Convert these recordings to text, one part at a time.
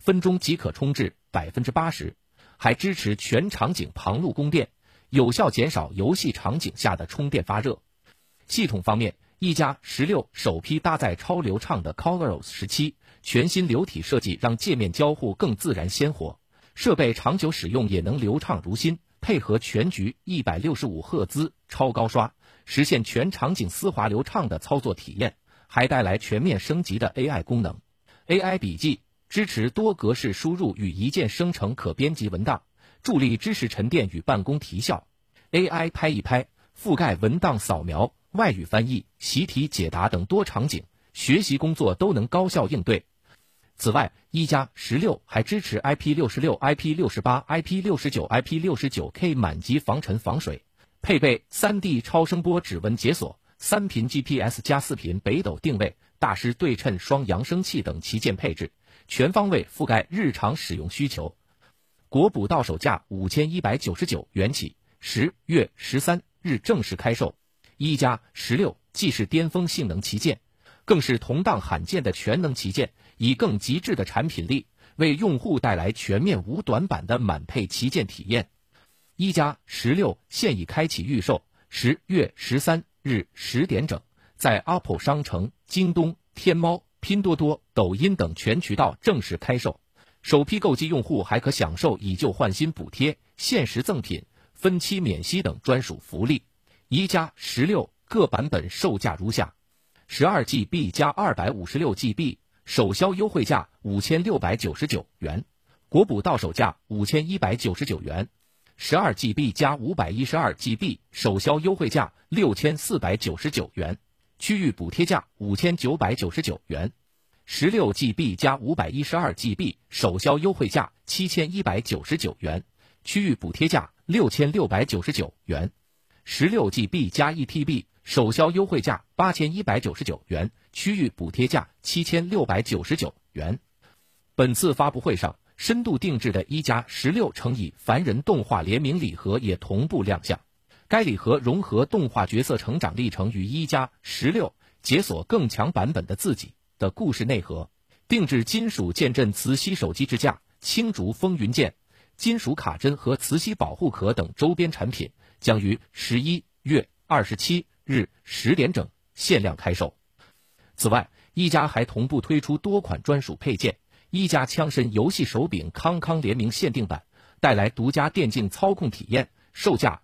分钟即可充至80%，还支持全场景旁路供电，有效减少游戏场景下的充电发热。系统方面，一加16首批搭载超流畅的 ColorOS 17，全新流体设计让界面交互更自然鲜活，设备长久使用也能流畅如新，配合全局165赫兹超高刷，实现全场景丝滑流畅的操作体验，还带来全面升级的 AI 功能。AI 笔记支持多格式输入与一键生成可编辑文档，助力知识沉淀与办公提效。AI 拍一拍覆盖文档扫描、外语翻译、习题解答等多场景，学习工作都能高效应对。此外，一加16还支持 IP66、IP68、IP69、IP69K 满级防尘防水，配备 3D 超声波指纹解锁、3频 GPS 加4频北斗定位、大师对称双扬声器等旗舰配置，全方位覆盖日常使用需求。国补到手价5199元起，10月13日正式开售。一加16既是巅峰性能旗舰，更是同档罕见的全能旗舰，以更极致的产品力为用户带来全面无短板的满配旗舰体验。一加16现已开启预售，10月13日10点整，在 Apple 商城、京东、天猫、拼多多、抖音等全渠道正式开售。首批购机用户还可享受以旧换新补贴、限时赠品、分期免息等专属福利。一加16各版本售价如下：12GB 加256GB，首销优惠价5699元，国补到手价5199元；12GB 加512GB，首销优惠价6499元，区域补贴价5999元；16GB 加512GB，首销优惠价7199元，区域补贴价6699元。16GB 加 1TB， 首销优惠价8199元，区域补贴价7699元。本次发布会上，深度定制的一加16乘以凡人动画联名礼盒也同步亮相。该礼盒融合动画角色成长历程与一加16解锁更强版本的自己的故事内核，定制金属剑阵磁吸手机支架、青竹风云剑、金属卡针和磁吸保护壳等周边产品，将于11月27日10点整限量开售。此外，一加还同步推出多款专属配件，一加枪身游戏手柄康康联名限定版，带来独家电竞操控体验，售价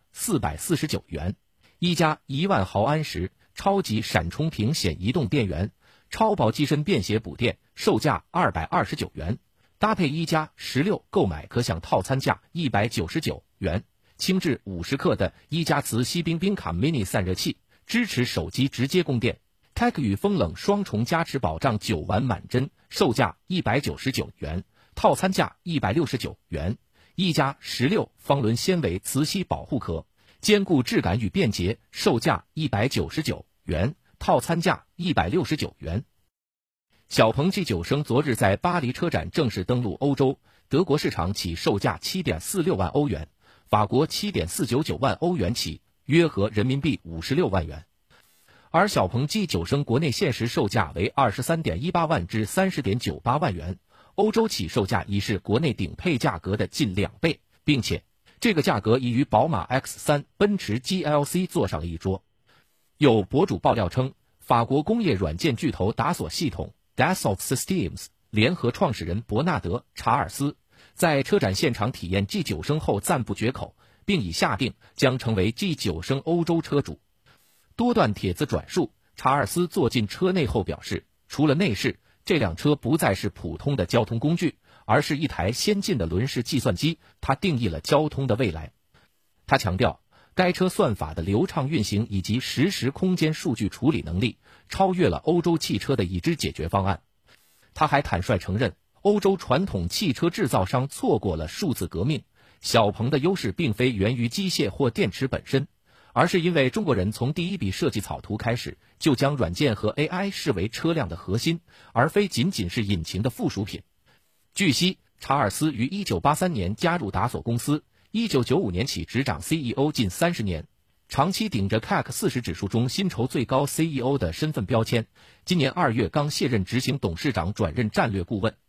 449元。一加1万毫安时超级闪充屏显移动电源，超薄机身便携补电，售价229元。搭配一加16购买可享套餐价199元。轻至50克的一加磁吸冰冰卡 mini 散热器，支持手机直接供电。Tech 与风冷双重加持保障9晚满帧，售价199元，套餐价169元。一加16方轮纤维磁吸保护壳，兼顾质感与便捷，售价199元，套餐价169元。小鹏 G9 升昨日在巴黎车展正式登陆欧洲，德国市场起售价7.46万欧元，法国7.499万欧元起，约合人民币56万元。而小鹏 G9 升国内限时售价为23.18万至30.98万元，欧洲起售价已是国内顶配价格的近2倍，并且这个价格已与宝马 X3、奔驰 GLC 坐上了一桌。有博主爆料称，法国工业软件巨头达索系统 Dassault Systems 联合创始人伯纳德·查尔斯在车展现场体验 G9 升后赞不绝口，并已下定将成为 G9 升欧洲车主。多段帖子转述，查尔斯坐进车内后表示，除了内饰，这辆车不再是普通的交通工具，而是一台先进的轮式计算机，它定义了交通的未来。他强调，该车算法的流畅运行以及实时空间数据处理能力，超越了欧洲汽车的已知解决方案。他还坦率承认，欧洲传统汽车制造商错过了数字革命，小鹏的优势并非源于机械或电池本身，而是因为中国人从第一笔设计草图开始，就将软件和 AI 视为车辆的核心，而非仅仅是引擎的附属品。据悉，查尔斯于1983年加入达索公司，1995年起执掌 CEO 近30年，长期顶着 CAC 40指数中薪酬最高 CEO 的身份标签，今年2月刚卸任执行董事长，转任战略顾问。